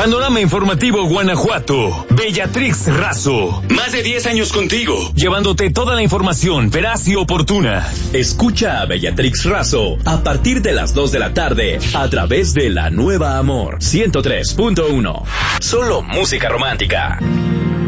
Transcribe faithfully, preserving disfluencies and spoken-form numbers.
Panorama Informativo Guanajuato. Bellatrix Razo. Más de diez años contigo, llevándote toda la información veraz y oportuna. Escucha a Bellatrix Razo a partir de las dos de la tarde a través de La Nueva Amor ciento tres punto uno. Solo música romántica.